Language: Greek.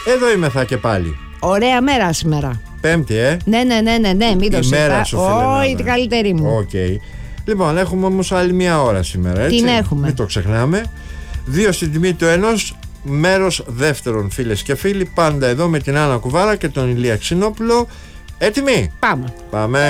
Εδώ είμαι θα και πάλι. Ωραία μέρα σήμερα. Πέμπτη, Ναι, μην το μέρα σου, όχι, την καλύτερη μου. Okay. Λοιπόν, έχουμε όμως άλλη μια ώρα σήμερα, έτσι. Την έχουμε. Μην το ξεχνάμε. 2 στην τιμή του ενός, μέρος δεύτερον, φίλες και φίλοι. Πάντα εδώ με την Άννα Κουβάρα και τον Ηλία Ξινόπουλο. Έτοιμοι? Πάμε.